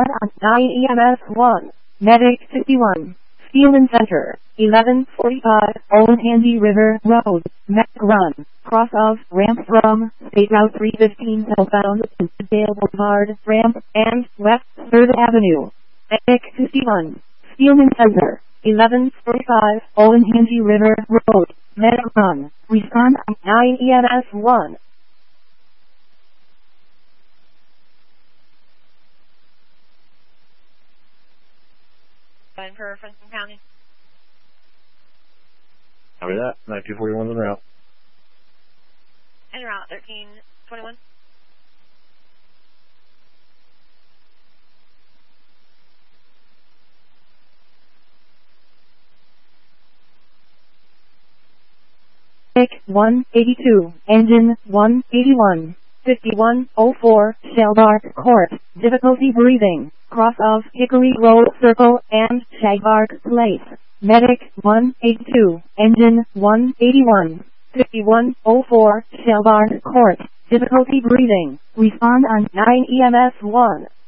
Respond on 9 EMS 1. Medic 51. Steelman Center. 1145 Olentangy River Road. Medic Run. Cross of ramp from State Route 315 southbound to Dale Boulevard ramp and West 3rd Avenue. Medic 51. Steelman Center. 1145 Olentangy River Road. Medic Run. Respond on 9 EMS 1. For Franklin County. Copy that. 9241's en route. En route 1321. Medic 182, Engine 181, 5104, Shellbark Court, difficulty breathing, cross of Hickory Road Circle and Shagbark Place. Medic 182, Engine 181, 5104, Shellbark Court, difficulty breathing, respond on 9 EMS 1.